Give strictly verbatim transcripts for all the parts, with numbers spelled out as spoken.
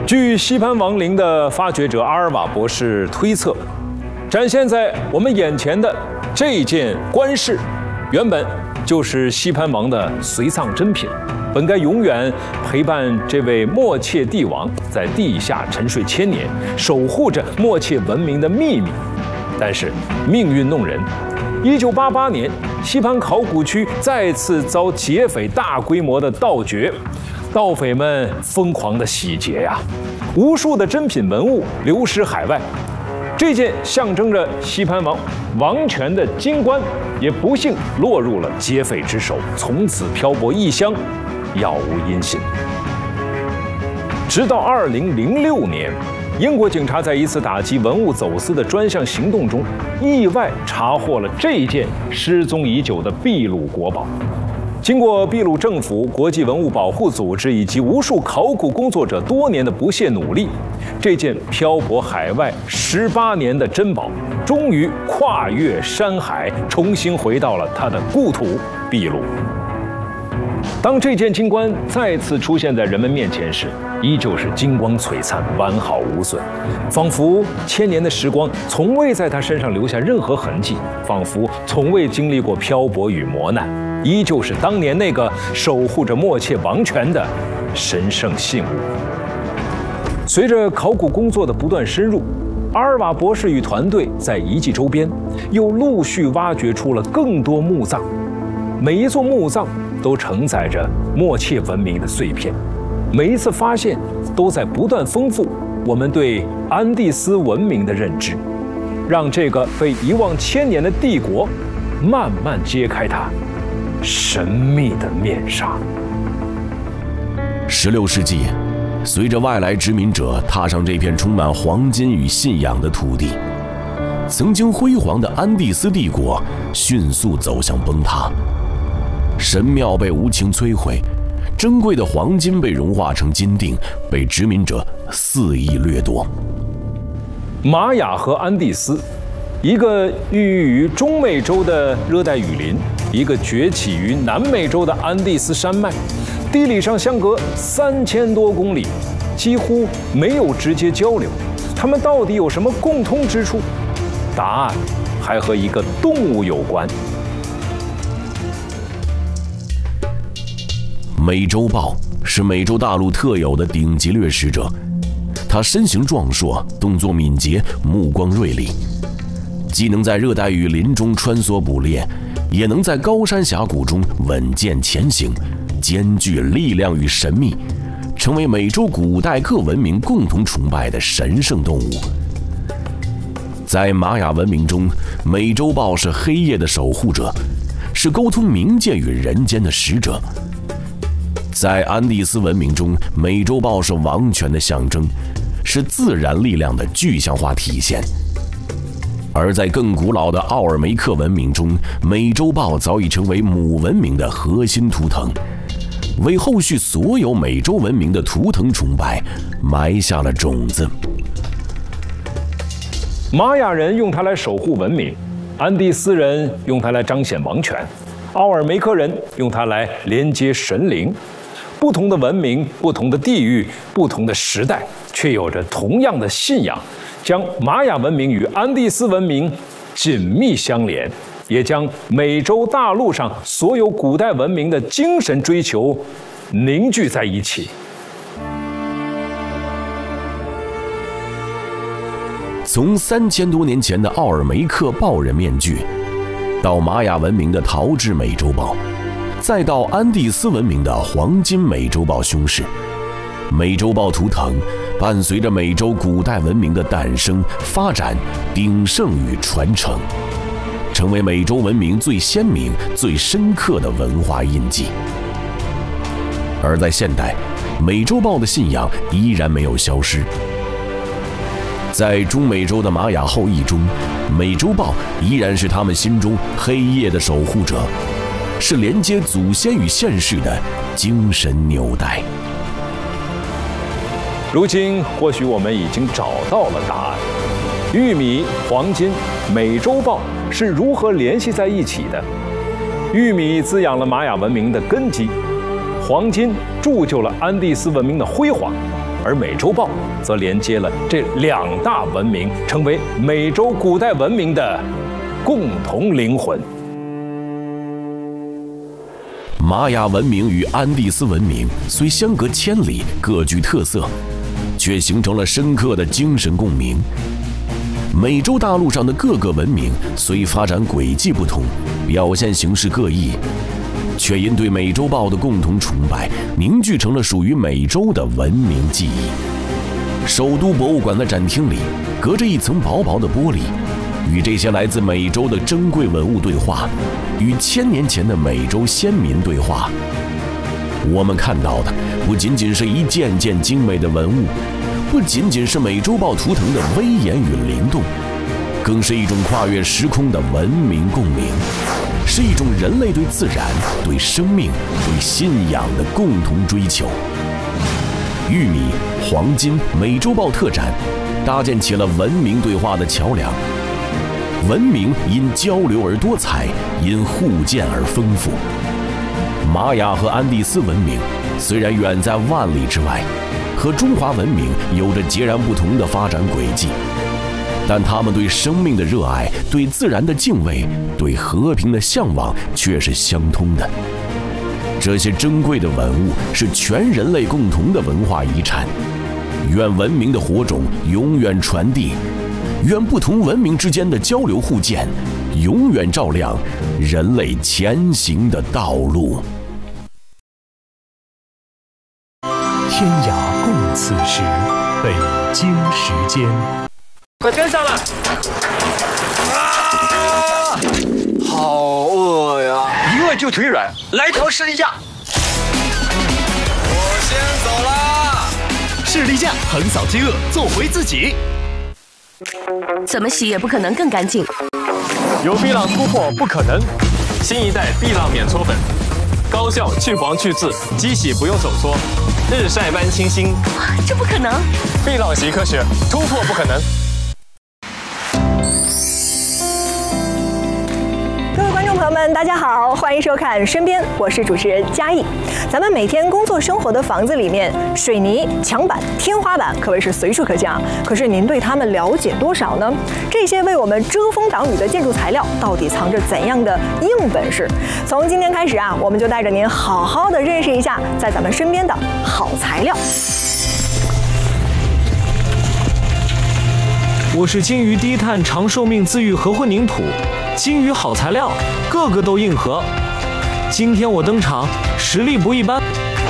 据西潘王陵的发掘者阿尔瓦博士推测，展现在我们眼前的这件冠饰，原本就是西潘王的随葬珍品，本该永远陪伴这位默切帝王在地下沉睡千年，守护着默切文明的秘密。但是命运弄人，一九八八年，西潘考古区再次遭劫匪大规模的盗掘。盗匪们疯狂的洗劫呀，无数的珍品文物流失海外。这件象征着西潘王王权的金冠，也不幸落入了劫匪之手，从此漂泊异乡，杳无音信。直到二零零六年，英国警察在一次打击文物走私的专项行动中，意外查获了这件失踪已久的秘鲁国宝。经过秘鲁政府、国际文物保护组织以及无数考古工作者多年的不懈努力，这件漂泊海外十八年的珍宝，终于跨越山海，重新回到了它的故土秘鲁。当这件金冠再次出现在人们面前时，依旧是金光璀璨，完好无损，仿佛千年的时光从未在他身上留下任何痕迹，仿佛从未经历过漂泊与磨难，依旧是当年那个守护着默切王权的神圣信物。随着考古工作的不断深入，阿尔瓦博士与团队在遗迹周边又陆续挖掘出了更多墓葬，每一座墓葬都承载着默切文明的碎片，每一次发现都在不断丰富我们对安第斯文明的认知，让这个被遗忘千年的帝国慢慢揭开它神秘的面纱。 十六世纪，随着外来殖民者踏上这片充满黄金与信仰的土地，曾经辉煌的安第斯帝国迅速走向崩塌，神庙被无情摧毁，珍贵的黄金被融化成金锭，被殖民者肆意掠夺。 玛雅和安第斯，一个孕育于中美洲的热带雨林，一个崛起于南美洲的安第斯山脉，地理上相隔三千多公里，几乎没有直接交流。他们到底有什么共通之处？答案还和一个动物有关。 美洲豹是美洲大陆特有的顶级掠食者，它身形壮硕，动作敏捷，目光锐利，既能在热带雨林中穿梭捕猎，也能在高山峡谷中稳健前行，兼具力量与神秘，成为美洲古代各文明共同崇拜的神圣动物。在玛雅文明中，美洲豹是黑夜的守护者，是沟通冥界与人间的使者。在安第斯文明中，美洲豹是王权的象征，是自然力量的具象化体现。而在更古老的奥尔梅克文明中，美洲豹早已成为母文明的核心图腾，为后续所有美洲文明的图腾崇拜埋下了种子。 玛雅人用它来守护文明，安第斯人用它来彰显王权，奥尔梅克人用它来连接神灵。不同的文明、不同的地域、不同的时代，却有着同样的信仰，将玛雅文明与安第斯文明紧密相连，也将美洲大陆上所有古代文明的精神追求凝聚在一起。 从三千多年前的奥尔梅克豹人面具，到玛雅文明的陶制美洲豹，再到安第斯文明的黄金美洲豹胸饰，美洲豹图腾伴随着美洲古代文明的诞生、发展、鼎盛与传承，成为美洲文明最鲜明、最深刻的文化印记。而在现代，美洲豹的信仰依然没有消失。在中美洲的玛雅后裔中，美洲豹依然是他们心中黑夜的守护者，是连接祖先与现世的精神纽带。 如今，或许我们已经找到了答案：玉米、黄金、美洲豹是如何联系在一起的？玉米滋养了玛雅文明的根基， 黄金铸就了安第斯文明的辉煌，而美洲豹则连接了这两大文明，成为美洲古代文明的共同灵魂。 玛雅文明与安第斯文明虽相隔千里，各具特色，却形成了深刻的精神共鸣。美洲大陆上的各个文明虽发展轨迹不同，表现形式各异，却因对美洲豹的共同崇拜，凝聚成了属于美洲的文明记忆。首都博物馆的展厅里，隔着一层薄薄的玻璃，与这些来自美洲的珍贵文物对话，与千年前的美洲先民对话。我们看到的不仅仅是一件件精美的文物，不仅仅是美洲豹图腾的威严与灵动，更是一种跨越时空的文明共鸣，是一种人类对自然、对生命、对信仰的共同追求。玉米、黄金、美洲豹特展，搭建起了文明对话的桥梁。文明因交流而多彩，因互鉴而丰富。玛雅和安第斯文明虽然远在万里之外，和中华文明有着截然不同的发展轨迹，但他们对生命的热爱、对自然的敬畏、对和平的向往却是相通的。这些珍贵的文物是全人类共同的文化遗产。愿文明的火种永远传递，愿不同文明之间的交流互鉴永远照亮人类前行的道路。 天涯共此时，北京时间。 快跟上了！啊，好饿呀！一饿就腿软，来条士力架。我先走啦！ 士力架横扫饥饿，做回自己。 怎么洗也不可能更干净。 有碧浪突破不可能，新一代碧浪免搓粉，高效去黄去渍，机洗不用手搓，日晒般清新。 这不可能！ 碧浪洗科学，突破不可能。 各位观众朋友们，大家好，欢迎收看《身边》，我是主持人嘉义。咱们每天工作生活的房子里面，水泥、墙板、天花板可谓是随处可见啊。可是您对它们了解多少呢？这些为我们遮风挡雨的建筑材料，到底藏着怎样的硬本事？从今天开始啊，我们就带着您好好的认识一下在咱们身边的好材料。 我是金鱼低碳长寿命自愈合混凝土，金鱼好材料，个个都硬核。今天我登场，实力不一般。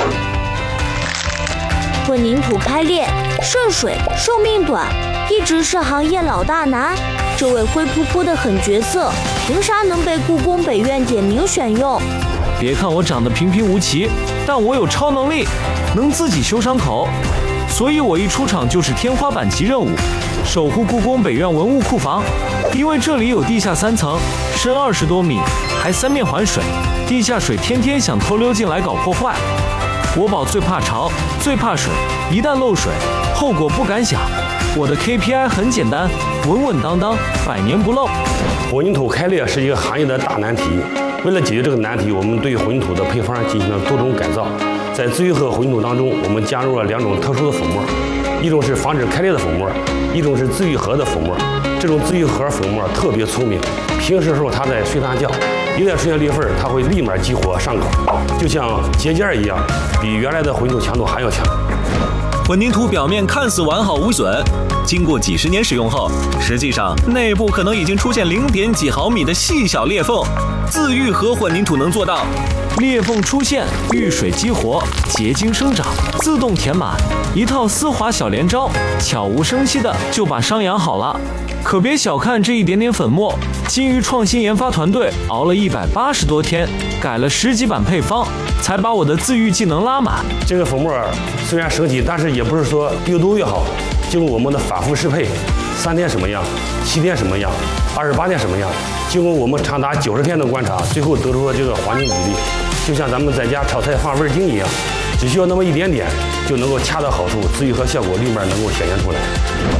混凝土开裂、渗水、寿命短，一直是行业老大难。这位灰扑扑的狠角色，凭啥能被故宫北院点名选用？ 别看我长得平平无奇，但我有超能力，能自己修伤口。所以我一出场就是天花板级任务，守护故宫北院文物库房。因为这里有地下三层，深二十多米，还三面环水，地下水天天想偷溜进来搞破坏。国宝最怕潮，最怕水，一旦漏水，后果不敢想。我的 K P I 很简单，稳稳当当，百年不漏。 混凝土开裂是一个行业的大难题，为了解决这个难题，我们对混凝土的配方进行了多种改造。在自愈合混凝土当中，我们加入了两种特殊的粉末，一种是防止开裂的粉末，一种是自愈合的粉末。这种自愈合粉末特别聪明，平时的时候它在睡大觉，一旦出现裂缝，它会立马激活上口，就像结件一样，比原来的混凝土强度还要强。 混凝土表面看似完好无损，经过几十年使用后，实际上内部可能已经出现零点几毫米的细小裂缝。自愈合混凝土能做到裂缝出现，遇水激活，结晶生长，自动填满，一套丝滑小连招，悄无声息的就把伤养好了。可别小看这一点点粉末，金鱼创新研发团队熬了一百八十多天，改了十几版配方，才把我的自愈技能拉满。 这个粉末虽然升级，但是也不是说越多越好。经过我们的反复适配，三天什么样，七天什么样，二十八天什么样，经过我们长达九十天的观察，最后得出了这个黄金比例，就像咱们在家炒菜放味精一样，只需要那么一点点，就能够恰到好处，自愈合效果立马能够显现出来。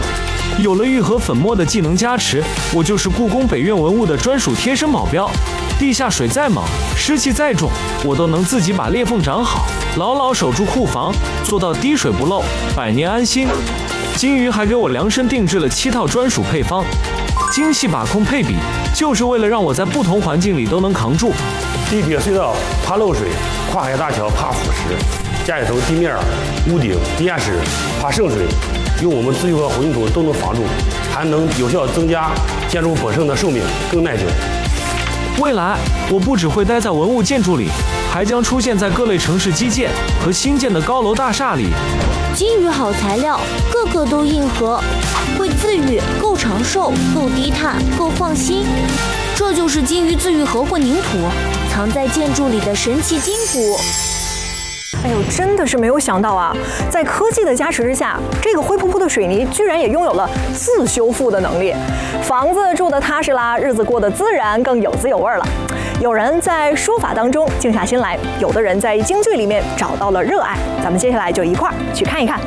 有了愈合粉末的技能加持，我就是故宫北院文物的专属贴身保镖。 地下水再猛，湿气再重，我都能自己把裂缝长好，牢牢守住库房，做到滴水不漏，百年安心。金鱼还给我量身定制了七套专属配方，精细把控配比，就是为了让我在不同环境里都能扛住。 地铁隧道怕漏水，跨海大桥怕腐蚀，家里头地面、屋顶、地下室怕渗水，用我们自愈和混凝土都能防住，还能有效增加建筑本身的寿命，更耐久。 未来我不只会待在文物建筑里，还将出现在各类城市基建和新建的高楼大厦里。 金鱼好材料，个个都硬核，会自愈，够长寿，够低碳，够放心。这就是金鱼自愈核混凝土，藏在建筑里的神奇金补。 哎呦，真的是没有想到啊！在科技的加持之下，这个灰扑扑的水泥居然也拥有了自修复的能力。房子住得踏实啦，日子过得自然，更有滋有味了。有人在书法当中静下心来，有的人在京剧里面找到了热爱。咱们接下来就一块儿去看一看。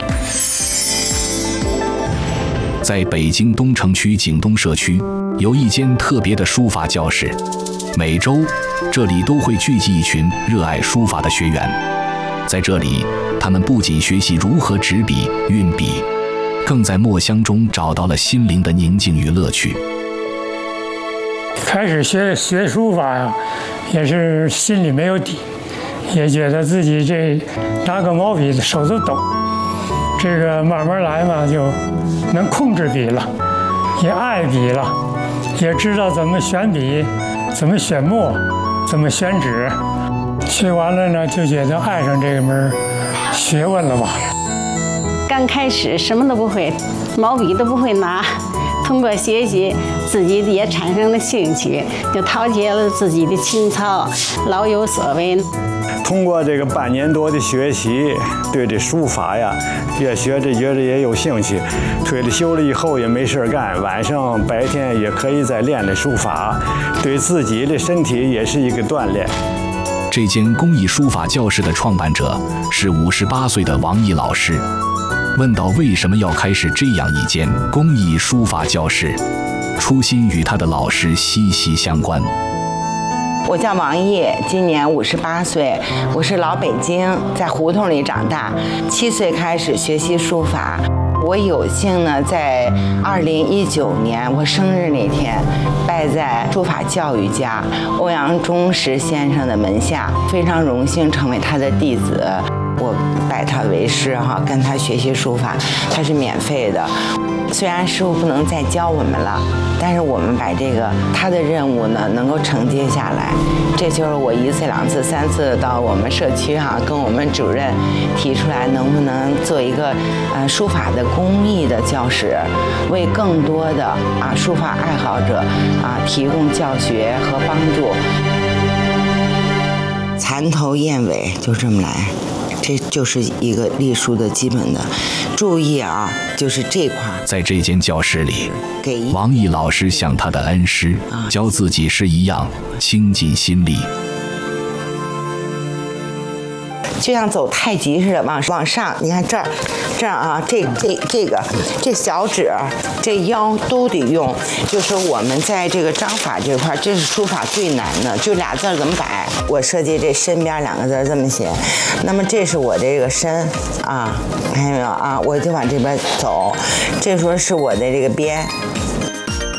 在北京东城区景东社区，有一间特别的书法教室，每周这里都会聚集一群热爱书法的学员。在这里，他们不仅学习如何执笔、运笔，更在墨香中找到了心灵的宁静与乐趣。 开始学学书法呀，也是心里没有底，也觉得自己这拿个毛笔手都抖。这个慢慢来嘛，就能控制笔了，也爱笔了，也知道怎么选笔，怎么选墨，怎么选纸。学完了呢，就觉得爱上这门学问了吧。 刚开始什么都不会，毛笔都不会拿，通过学习，自己也产生了兴趣，就陶冶了自己的情操，老有所为。 通过这个半年多的学习，对这书法呀，越学着觉着也有兴趣。退了休了以后也没事干，晚上白天也可以再练练书法，对自己的身体也是一个锻炼。 这间公益书法教室的创办者是五十八岁的王毅老师。问到为什么要开始这样一间公益书法教室，初心与他的老师息息相关。 我叫王毅，今年五十八岁，我是老北京，在胡同里长大，七岁开始学习书法。我有幸呢，在二零一九年我生日那天，拜在书法教育家欧阳中石先生的门下，非常荣幸成为他的弟子。我拜他为师哈，跟他学习书法，他是免费的。虽然师傅不能再教我们了，但是我们把这个他的任务呢能够承接下来。这就是我一次两次三次到我们社区哈、啊，跟我们主任提出来，能不能做一个呃书法的公益的教室，为更多的啊书法爱好者啊提供教学和帮助。蚕头燕尾就这么来。这就是一个隶书的基本的注意啊，就是这块。 在这间教室里，王毅老师像他的恩师，教自己诗一样倾尽心力。 就像走太极似的，往往上，你看这儿，这儿啊，这这这个，这小指，这腰都得用。就是我们在这个章法这块，这是书法最难的，就俩字怎么摆。我设计这身边两个字这么写，那么这是我这个身啊，看见没有啊？我就往这边走，这时候是我的这个边。